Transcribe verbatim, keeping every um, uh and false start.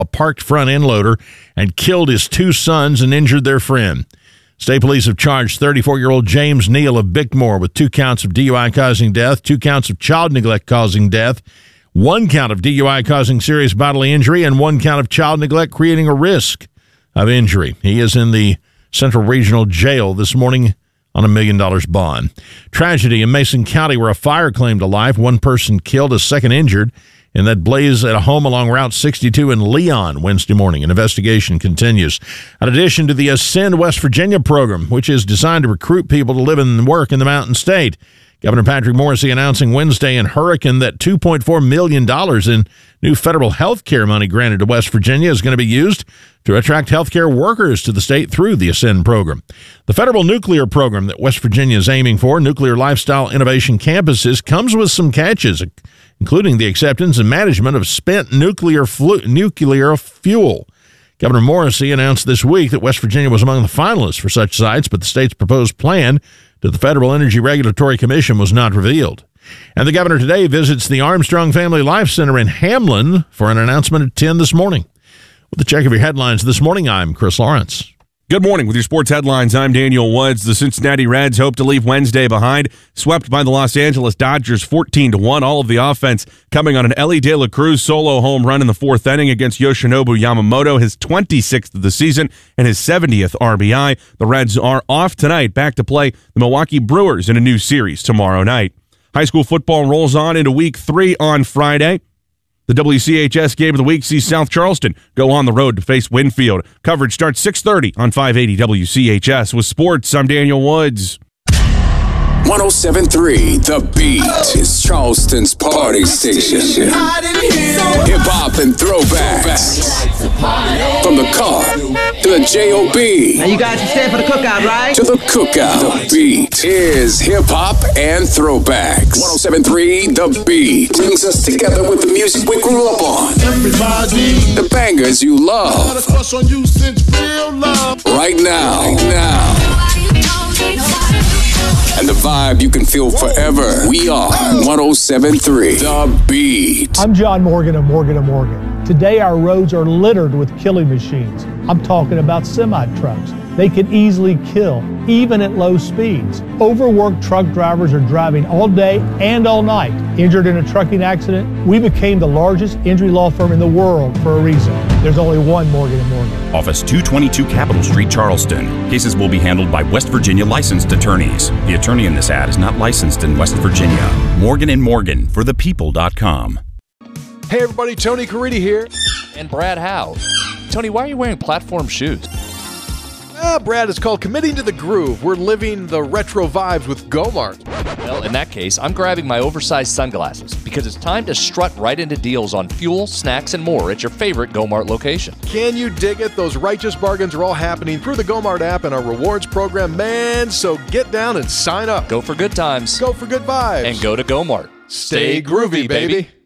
a parked front end loader and killed his two sons and injured their friend. State police have charged thirty-four-year-old James Neal of Bickmore with two counts of D U I causing death, two counts of child neglect causing death, one count of D U I causing serious bodily injury, and one count of child neglect creating a risk of injury. He is in the Central Regional Jail this morning on a million dollars bond. Tragedy in Mason County where a fire claimed a life. One person killed, a second injured in that blaze at a home along Route sixty-two in Leon Wednesday morning. An investigation continues. In addition to the Ascend West Virginia program, which is designed to recruit people to live and work in the Mountain State, Governor Patrick Morrisey announcing Wednesday in Hurricane that two point four million dollars in new federal health care money granted to West Virginia is going to be used to attract health care workers to the state through the Ascend program. The federal nuclear program that West Virginia is aiming for, Nuclear Lifestyle Innovation Campuses, comes with some catches, including the acceptance and management of spent nuclear flu- nuclear fuel. Governor Morrisey announced this week that West Virginia was among the finalists for such sites, but the state's proposed plan to the Federal Energy Regulatory Commission was not revealed. And the governor today visits the Armstrong Family Life Center in Hamlin for an announcement at ten this morning. With the check of your headlines this morning, I'm Chris Lawrence. Good morning. With your sports headlines, I'm Daniel Woods. The Cincinnati Reds hope to leave Wednesday behind, swept by the Los Angeles Dodgers fourteen to one. All of the offense coming on an Elly De La Cruz solo home run in the fourth inning against Yoshinobu Yamamoto, his twenty-sixth of the season and his seventieth R B I. The Reds are off tonight, back to play the Milwaukee Brewers in a new series tomorrow night. High school football rolls on into week three on Friday. The W C H S Game of the Week sees South Charleston go on the road to face Winfield. Coverage starts six thirty on five eighty W C H S. With sports, I'm Daniel Woods. one oh seven point three The Beat is Charleston's party station. Hip-hop and throwbacks. From the car to the J O B. Now you guys can stand for the cookout, right? To the cookout. The Beat is hip-hop and throwbacks. one oh seven point three The Beat brings us together with the music we grew up on. Everybody. The bangers you love. Right now. Right now. And the vibe you can feel forever. We are one oh seven point three The Beat. I'm John Morgan of Morgan and Morgan. Today our roads are littered with killing machines. I'm talking about semi-trucks. They can easily kill, even at low speeds. Overworked truck drivers are driving all day and all night. Injured in a trucking accident, we became the largest injury law firm in the world for a reason. There's only one Morgan and Morgan. Office two twenty-two Capitol Street, Charleston. Cases will be handled by West Virginia licensed attorneys. The attorney in this ad is not licensed in West Virginia. Morgan and Morgan for the people dot com. Hey everybody, Tony Caridi here. And Brad Howe. Tony, why are you wearing platform shoes? Ah, Brad, it's called Committing to the Groove. We're living the retro vibes with Gomart. Well, in that case, I'm grabbing my oversized sunglasses because it's time to strut right into deals on fuel, snacks, and more at your favorite Gomart location. Can you dig it? Those righteous bargains are all happening through the Gomart app and our rewards program, man. So get down and sign up. Go for good times. Go for good vibes. And go to Gomart. Stay groovy, baby.